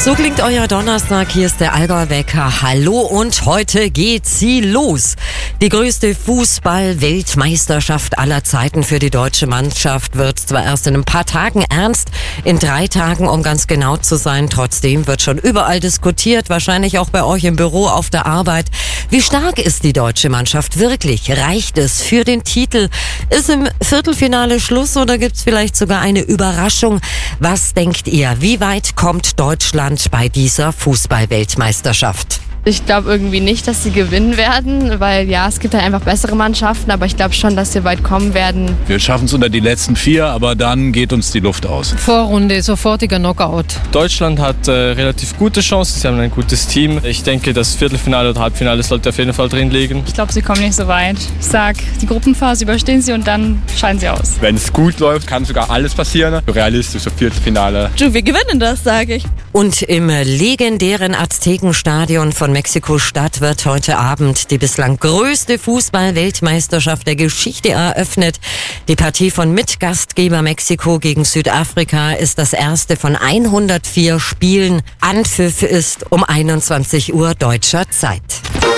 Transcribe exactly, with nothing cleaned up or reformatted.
So klingt euer Donnerstag, hier ist der Allgäu-Wecker. Hallo und heute geht sie los. Die größte Fußball-Weltmeisterschaft aller Zeiten für die deutsche Mannschaft wird zwar erst in ein paar Tagen ernst, in drei Tagen, um ganz genau zu sein. Trotzdem wird schon überall diskutiert, wahrscheinlich auch bei euch im Büro, auf der Arbeit. Wie stark ist die deutsche Mannschaft wirklich? Reicht es für den Titel? Ist im Viertelfinale Schluss oder gibt's vielleicht sogar eine Überraschung? Was denkt ihr? Wie weit kommt Deutschland bei dieser Fußball-Weltmeisterschaft? Ich glaube irgendwie nicht, dass sie gewinnen werden, weil ja, es gibt halt einfach bessere Mannschaften, aber ich glaube schon, dass wir weit kommen werden. Wir schaffen es unter die letzten vier, aber dann geht uns die Luft aus. Vorrunde, sofortiger Knockout. Deutschland hat äh, relativ gute Chancen, sie haben ein gutes Team. Ich denke, das Viertelfinale oder Halbfinale sollte auf jeden Fall drin liegen. Ich glaube, sie kommen nicht so weit. Ich sag, die Gruppenphase überstehen sie und dann scheiden sie aus. Wenn es gut läuft, kann sogar alles passieren. Realistisch, so Viertelfinale. Wir gewinnen das, sage ich. Und im legendären Aztekenstadion von Mexiko-Stadt wird heute Abend die bislang größte Fußball-Weltmeisterschaft der Geschichte eröffnet. Die Partie von Mitgastgeber Mexiko gegen Südafrika ist das erste von hundertvier Spielen. Anpfiff ist um einundzwanzig Uhr deutscher Zeit.